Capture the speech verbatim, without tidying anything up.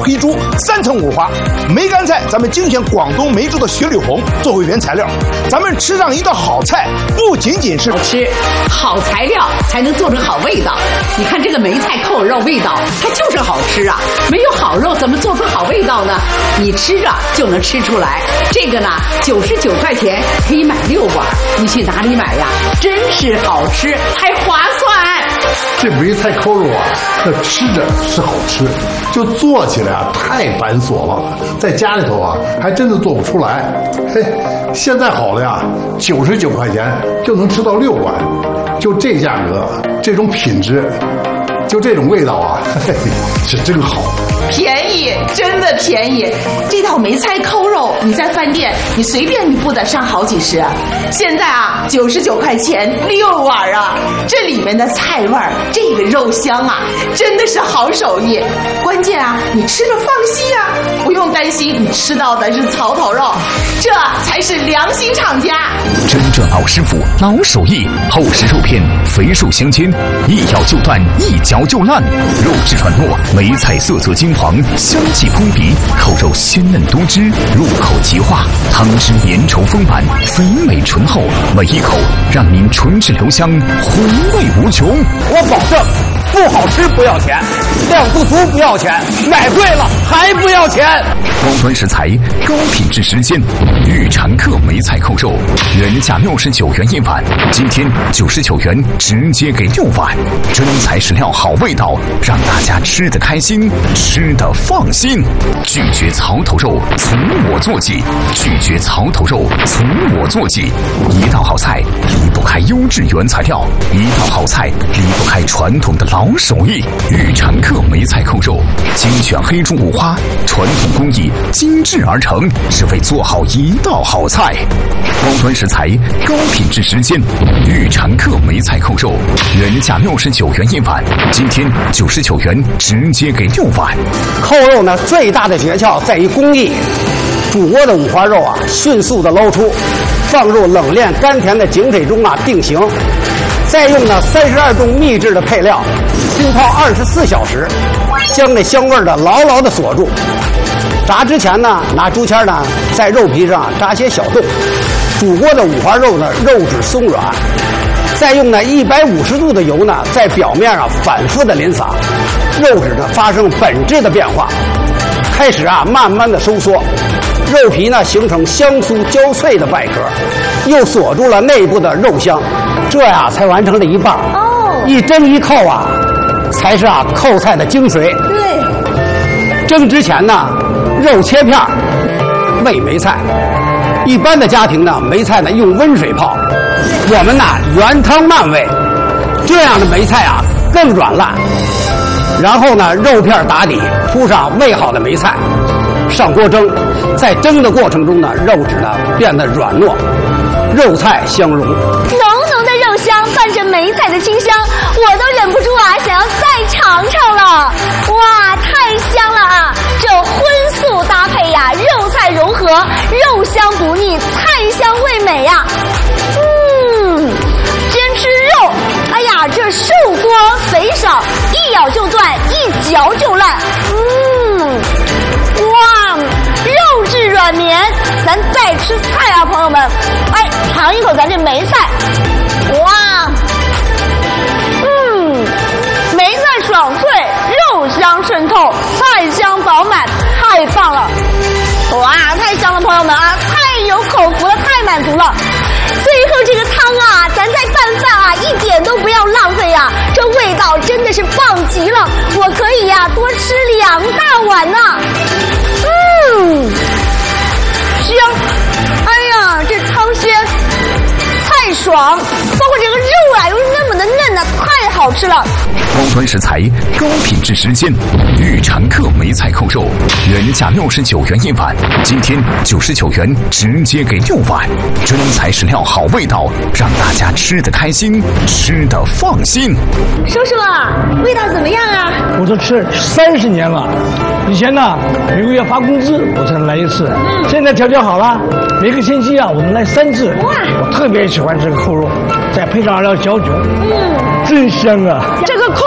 黑猪，三层五花。梅干菜咱们精选广东梅州的雪里红作为原材料，咱们吃上一道好菜，不仅仅是好吃，好材料才能做成好味道。你看这个梅菜扣肉味道，它就是好吃啊！没有好肉怎么做出好味道呢？你吃着就能吃出来。这个呢，九十九块钱可以买六碗，你去哪里买呀？真是好吃，还划算。 这梅菜扣肉啊，这吃着是好吃，就做起来啊太繁琐了，在家里头啊还真的做不出来。嘿，现在好了呀，九十九块钱就能吃到六碗，就这价格，这种品质，就这种味道啊，嘿嘿，是真好。 便宜，真的便宜！这道梅菜扣肉，你在饭店你随便你不得上好几十，现在啊九十九块钱六碗啊！这里面的菜味儿，这个肉香啊，真的是好手艺。关键啊，你吃着放心啊，不用担心你吃到的是草头肉，这才是良心厂家。 真正老师傅老手艺，厚实肉片，肥瘦相间，一咬就断，一嚼就烂，肉质软糯，梅菜色泽金黄，香气扑鼻，扣肉鲜嫩多汁，入口即化，汤汁粘稠丰满，肥美醇厚，每一口让您唇齿留香，回味无穷。 我保证，不好吃不要钱，量不足不要钱，买贵了还不要钱。 高端食材，高品质时间，玉禅客梅菜扣肉，原价六十九元一碗，今天九十九元直接给六碗，真材实料，好味道，让大家吃得开心，吃得放心。拒绝槽头肉，从我做起；拒绝槽头肉，从我做起。一道好菜离不开优质原材料，一道好菜离不开传统的老手艺。玉禅客梅菜扣肉，精选黑猪五花，传统工艺，精致而成，只为做好一道好菜。高端食材，高品质时间，玉禅客梅菜扣肉，原价六十九元一碗，今天九十九元直接给六碗。 扣肉呢，最大的诀窍在于工艺。煮过的五花肉啊，迅速的捞出，放入冷链甘甜的井水中啊定型，再用呢三十二种秘制的配料，浸泡二十四小时，将这香味儿的牢牢的锁住。炸之前呢，拿竹签呢在肉皮上扎些小洞，煮过的五花肉呢肉质松软，再用呢一百五十度的油呢在表面上反复的淋洒，肉质呢发生本质的变化，开始啊慢慢的收缩，肉皮呢形成香酥焦脆的外壳，又锁住了内部的肉香，这呀才完成了一半。哦，一蒸一扣啊，才是啊扣菜的精髓。对，蒸之前呢，肉切片，煨梅菜。一般的家庭呢，梅菜呢用温水泡，我们呢原汤慢煨，这样的梅菜啊更软烂。然后呢，肉片打底，铺上煨好的梅菜，上锅蒸。在蒸的过程中呢，肉质呢变得软糯，肉菜相融，浓浓的肉香伴着梅菜的清香，我都忍不住啊想要再尝尝了。哇，太香了啊！这荤素搭配呀，肉菜融合，肉香不腻，菜香味美呀。嗯，先吃肉，哎呀，这瘦多肥少，一咬就断，一嚼就烂。嗯，哇，肉质软绵。咱再吃菜啊，朋友们，哎，尝一口咱这梅菜，哇，嗯，梅菜爽脆，肉香渗透，菜香饱满，太棒了！哇，太香了，朋友们啊，太有口福了，太满足了。最后这个汤啊，咱再拌饭啊，一点都不要浪费呀、啊，这味道真的是棒极了，我可以呀、啊、多吃两大碗呢、啊。嗯，香，哎呀，这汤鲜，菜爽，包括这个肉啊，又是那么的嫩呢、啊，太好吃了。 高端食材，高品质时间，玉禅客梅菜扣肉，原价六十九元一碗，今天九十九元直接给六碗，真材实料，好味道，让大家吃得开心，吃得放心。 叔叔啊，味道怎么样啊？ 我都吃三十年了，以前呢每个月发工资我才能来一次，嗯、现在条件好了，每个星期啊我能来三次。哇，我特别喜欢这个扣肉，再配上二料小酒，嗯，真香啊！ 这个扣